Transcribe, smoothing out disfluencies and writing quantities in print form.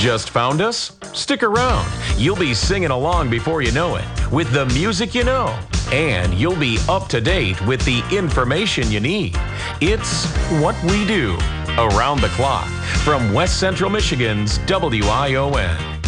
Just found us? Stick around. You'll be singing along before you know it with the music you know. And you'll be up to date with the information you need. It's What We Do, around the clock, from West Central Michigan's WION.